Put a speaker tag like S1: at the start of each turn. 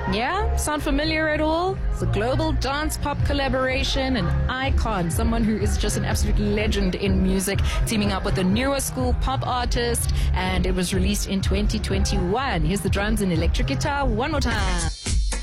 S1: Yeah? Sound familiar at all? It's a global dance pop collaboration, an icon, someone who is just an absolute legend in music, teaming up with a newer school pop artist, and it was released in 2021. Here's the drums and electric guitar one more time.